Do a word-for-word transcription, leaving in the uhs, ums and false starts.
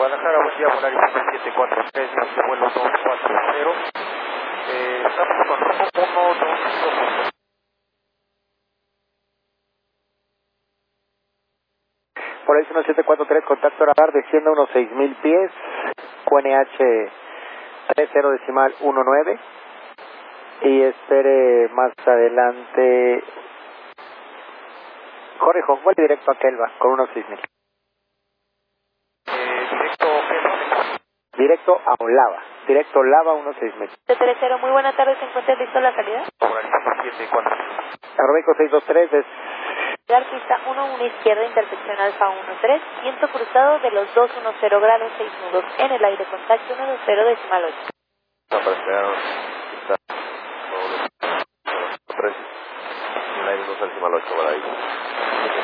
Guadalajara, buen día, Volaris siete cuatro tres, vuelo dos cuatro cero. Eh, estamos con rumbo uno dos uno. Volaris uno siete cuatro tres, contacto radar, descienda unos seis mil pies, Q N H treinta decimal diecinueve, y espere más adelante, corrijo, vuelve directo a Kelva, con unos seis mil. Eh, directo, Directo a Olava, directo a Olava, unos seis mil. treinta, muy buena tarde, ¿se encuentra listo la salida? Volaris siete cuatro. Aeroméxico seis dos tres, es... Llegar pista uno uno izquierda, intersección alfa uno tres, viento cruzado de los dos uno cero grados, seis nudos en el aire, contacto uno dos cero decimal ocho. Está para esperar, está todos los tres, el aire dos decimal ocho, por ahí.